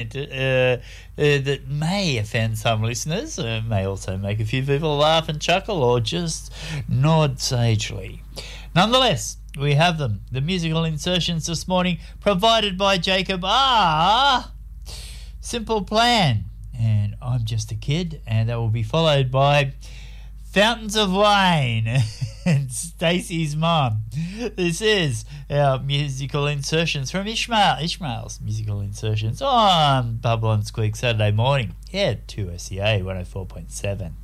that may offend some listeners, may also make a few people laugh and chuckle or just nod sagely. Nonetheless, we have them, the musical insertions this morning, provided by Jacob Simple Plan, and I'm Just a Kid, and that will be followed by Fountains of Wayne and Stacey's Mum. This is our musical insertions from Ishmael's musical insertions on Bubble and Squeak Saturday morning here at 2SEA 104.7.